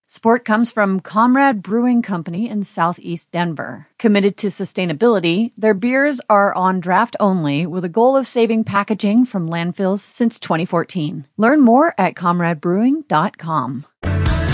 Support comes from Comrade Brewing Company in Southeast Denver. Committed to sustainability, their beers are on draft only with a goal of saving packaging from landfills since 2014. Learn more at comradebrewing.com.